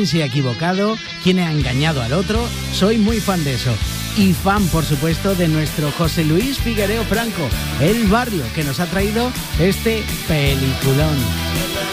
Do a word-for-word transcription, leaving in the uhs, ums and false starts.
quién se ha equivocado, quién ha engañado al otro. Soy muy fan de eso. Y fan, por supuesto, de nuestro José Luis Figuereo Franco, El Barrio, que nos ha traído este peliculón.